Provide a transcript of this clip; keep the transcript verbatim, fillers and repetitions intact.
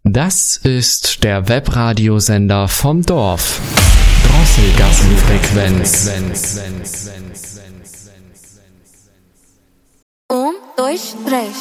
Das ist der Webradiosender vom Dorf. Drosselgassenfrequenz. Um, dois, três.